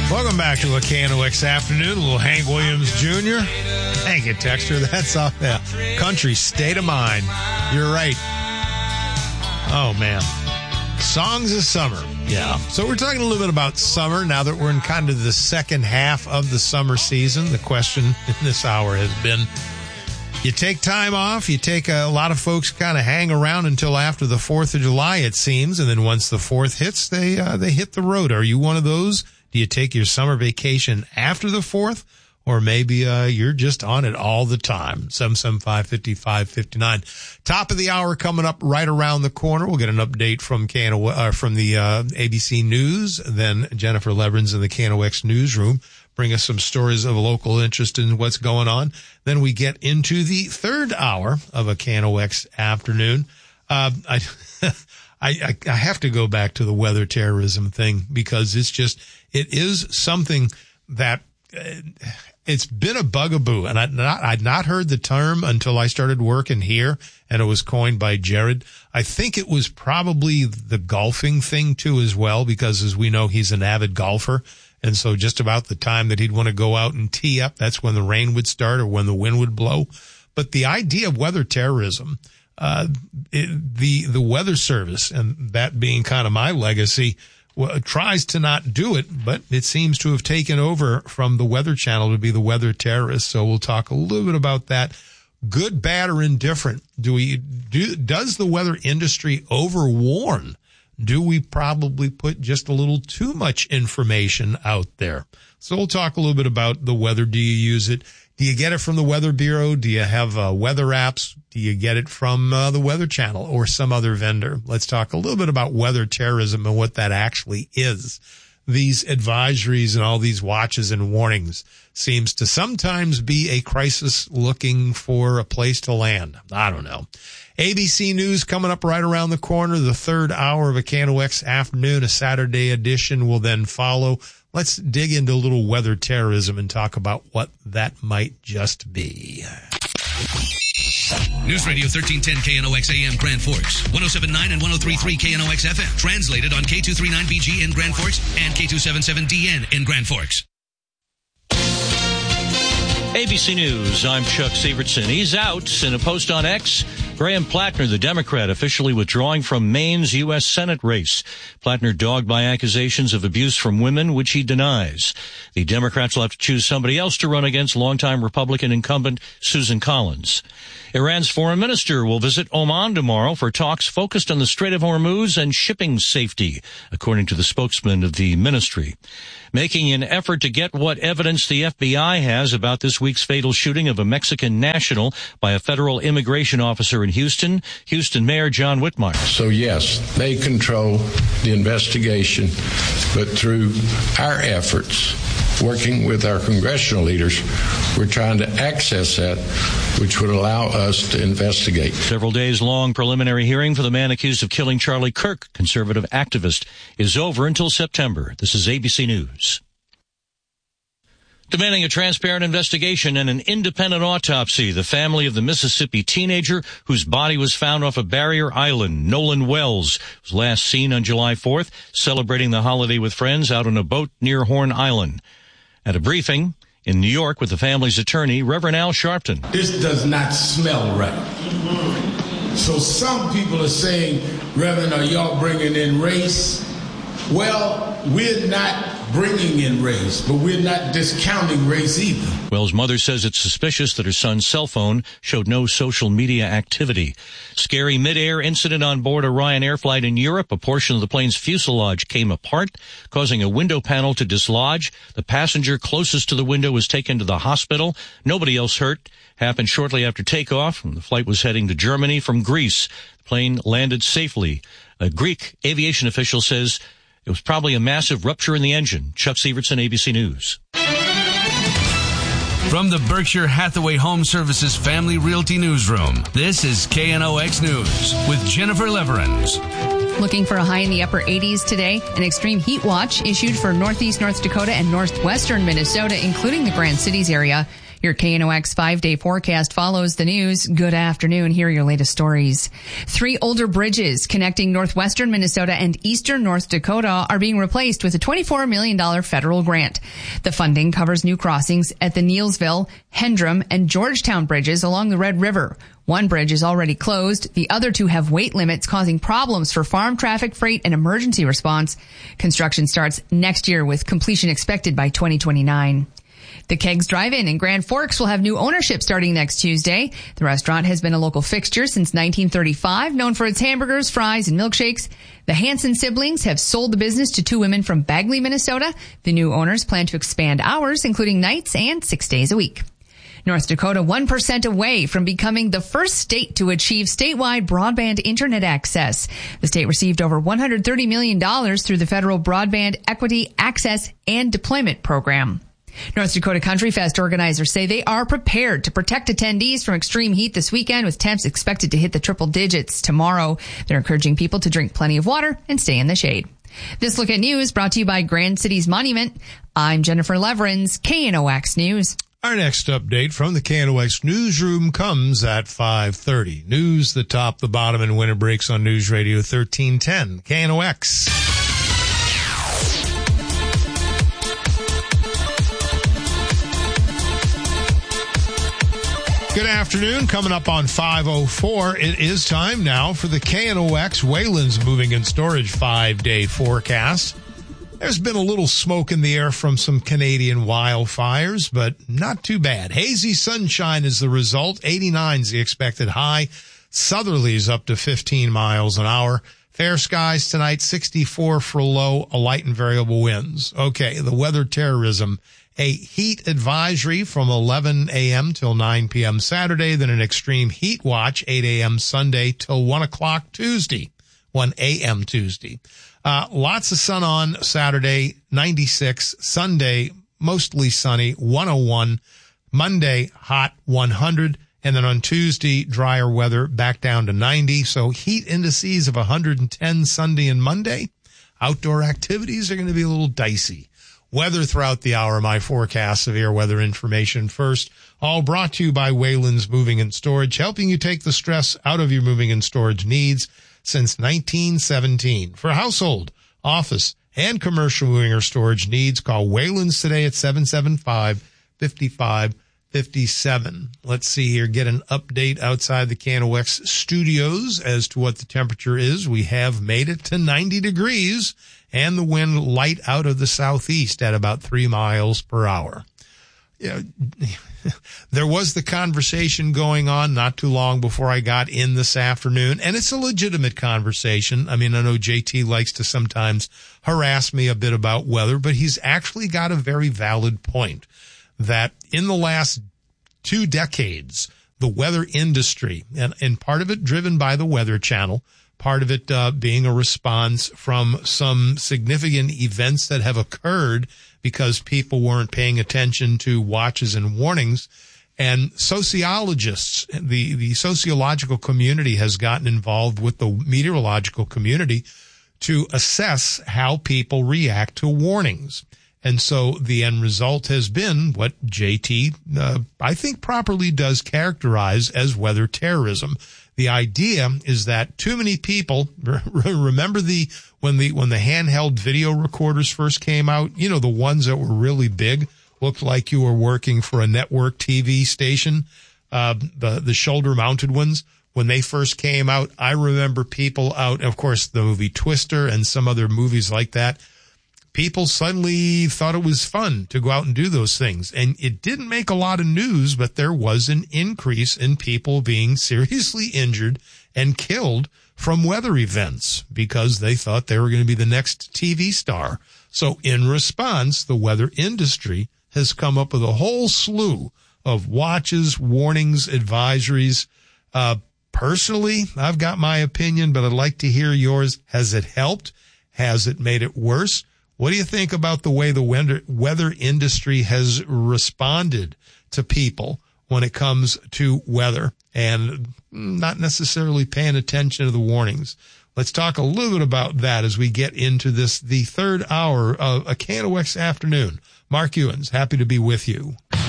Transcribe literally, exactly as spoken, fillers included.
Welcome back to a K N O X Afternoon. A little Hank Williams Junior Thank you, Texter. That's off yeah. Country State of Mind. You're right. Oh, man. Songs of summer. Yeah. So we're talking a little bit about summer now that we're in kind of the second half of the summer season. The question in this hour has been, you take time off, you take a, a lot of folks kind of hang around until after the fourth of July, it seems. And then once the fourth hits, they, uh, they hit the road. Are you one of those? Do you take your summer vacation after the fourth? Or maybe uh, you're just on it all the time. seven seven five, five five five nine. Top of the hour coming up right around the corner. We'll get an update from K N O, uh, from the uh, A B C News. Then Jennifer Leverins in the K N O X newsroom bring us some stories of local interest in what's going on. Then we get into the third hour of a K N O X Afternoon. Uh, I, I I have to go back to the weather terrorism thing because it's just it is something that. Uh, It's been a bugaboo, and I'd not, I'd not heard the term until I started working here, and it was coined by Jared. I think it was probably the golfing thing, too, as well, because as we know, he's an avid golfer, and so just about the time that he'd want to go out and tee up, that's when the rain would start or when the wind would blow. But the idea of weather terrorism, uh, it, the the Weather Service, and that being kind of my legacy, well, it tries to not do it, but it seems to have taken over from the Weather Channel to be the weather terrorists. So we'll talk a little bit about that. Good, bad, or indifferent. Do we do? Does the weather industry overwarn? Do we probably put just a little too much information out there? So we'll talk a little bit about the weather. Do you use it? Do you get it from the Weather Bureau? Do you have uh, weather apps? Do you get it from uh, the Weather Channel or some other vendor? Let's talk a little bit about weather terrorism and what that actually is. These advisories and all these watches and warnings seems to sometimes be a crisis looking for a place to land. I don't know. A B C News coming up right around the corner. The third hour of a K N O X Afternoon, a Saturday edition, will then follow. Let's dig into a little weather terrorism and talk about what that might just be. News Radio thirteen ten K N O X A M Grand Forks, one oh seven point nine and one oh three point three K N O X F M. Translated on K two thirty-nine B G in Grand Forks and K two seventy-seven D N in Grand Forks. A B C News, I'm Chuck Severson. He's out in a post on X. Graham Plattner, the Democrat, officially withdrawing from Maine's U S Senate race. Plattner dogged by accusations of abuse from women, which he denies. The Democrats will have to choose somebody else to run against longtime Republican incumbent Susan Collins. Iran's foreign minister will visit Oman tomorrow for talks focused on the Strait of Hormuz and shipping safety, according to the spokesman of the ministry. Making an effort to get what evidence the F B I has about this week's fatal shooting of a Mexican national by a federal immigration officer in Houston, Houston Mayor John Whitmire. So yes, they control the investigation, but through our efforts, working with our congressional leaders, we're trying to access that, which would allow us to investigate. Several days long preliminary hearing for the man accused of killing Charlie Kirk, conservative activist, is over until September. This is A B C News. Demanding a transparent investigation and an independent autopsy, the family of the Mississippi teenager whose body was found off of Barrier Island, Nolan Wells, was last seen on July fourth, celebrating the holiday with friends out on a boat near Horn Island. At a briefing in New York with the family's attorney, Reverend Al Sharpton. This does not smell right. So some people are saying, Reverend, are y'all bringing in race? Well, we're not bringing in race, but we're not discounting race either. Wells' mother says it's suspicious that her son's cell phone showed no social media activity. Scary mid-air incident on board a Ryanair flight in Europe. A portion of the plane's fuselage came apart, causing a window panel to dislodge. The passenger closest to the window was taken to the hospital. Nobody else hurt. Happened shortly after takeoff. The flight was heading to Germany from Greece. The plane landed safely. A Greek aviation official says it was probably a massive rupture in the engine. Chuck Severson, A B C News. From the Berkshire Hathaway Home Services Family Realty Newsroom, this is K N O X News with Jennifer Leverins. Looking for a high in the upper eighties today. An extreme heat watch issued for northeast North Dakota and northwestern Minnesota, including the Grand Cities area. Your K N O X five-day forecast follows the news. Good afternoon. Here are your latest stories. Three older bridges connecting northwestern Minnesota and eastern North Dakota are being replaced with a twenty-four million dollars federal grant. The funding covers new crossings at the Neilsville, Hendrum, and Georgetown bridges along the Red River. One bridge is already closed. The other two have weight limits causing problems for farm traffic, freight, and emergency response. Construction starts next year with completion expected by twenty twenty-nine. The Kegs Drive-In in Grand Forks will have new ownership starting next Tuesday. The restaurant has been a local fixture since nineteen thirty-five, known for its hamburgers, fries, and milkshakes. The Hansen siblings have sold the business to two women from Bagley, Minnesota. The new owners plan to expand hours, including nights and six days a week. North Dakota, one percent away from becoming the first state to achieve statewide broadband internet access. The state received over one hundred thirty million dollars through the federal Broadband Equity, Access, and Deployment Program. North Dakota Country Fest organizers say they are prepared to protect attendees from extreme heat this weekend, with temps expected to hit the triple digits tomorrow. They're encouraging people to drink plenty of water and stay in the shade. This Look at News brought to you by Grand Cities Monument. I'm Jennifer Leverins, K N O X News. Our next update from the K N O X newsroom comes at five thirty. News the top, the bottom, and winter breaks on News Radio thirteen ten. K N O X. Good afternoon. Coming up on five oh four, it is time now for the K N O X Wayland's Moving and Storage five-day forecast. There's been a little smoke in the air from some Canadian wildfires, but not too bad. Hazy sunshine is the result. eighty-nine is the expected high. Southerlies up to fifteen miles an hour. Fair skies tonight, sixty-four for low, a light and variable winds. Okay, the weather terrorism. A heat advisory from eleven a.m. till nine p.m. Saturday, then an extreme heat watch, eight a.m. Sunday till one o'clock Tuesday, one a.m. Tuesday. Uh, lots of sun on Saturday, ninety-six. Sunday, mostly sunny, one oh one. Monday, hot, one hundred. And then on Tuesday, drier weather, back down to ninety. So heat indices of one hundred ten Sunday and Monday. Outdoor activities are going to be a little dicey. Weather throughout the hour, my forecast, severe weather information first. All brought to you by Wayland's Moving and Storage, helping you take the stress out of your moving and storage needs since nineteen seventeen. For household, office, and commercial moving or storage needs, call Wayland's today at seven seven five, five five five seven. Let's see here, get an update outside the K N O X studios as to what the temperature is. We have made it to ninety degrees. And the wind light out of the southeast at about three miles per hour. You know, there was the conversation going on not too long before I got in this afternoon, and it's a legitimate conversation. I mean, I know J T likes to sometimes harass me a bit about weather, but he's actually got a very valid point that in the last two decades, the weather industry, and, and part of it driven by the Weather Channel, part of it uh, being a response from some significant events that have occurred because people weren't paying attention to watches and warnings. And sociologists, the, the sociological community has gotten involved with the meteorological community to assess how people react to warnings. And so the end result has been what J T, uh, I think, properly does characterize as weather terrorism. The idea is that too many people remember the when the when the handheld video recorders first came out, you know, the ones that were really big, looked like you were working for a network T V station, uh, the the shoulder mounted ones. When they first came out, I remember people out, of course, the movie Twister and some other movies like that. People suddenly thought it was fun to go out and do those things. And it didn't make a lot of news, but there was an increase in people being seriously injured and killed from weather events because they thought they were going to be the next T V star. So in response, the weather industry has come up with a whole slew of watches, warnings, advisories. Uh, personally, I've got my opinion, but I'd like to hear yours. Has it helped? Has it made it worse? What do you think about the way the weather industry has responded to people when it comes to weather and not necessarily paying attention to the warnings? Let's talk a little bit about that as we get into this, the third hour of a K N O X afternoon. Mark Ewens, happy to be with you.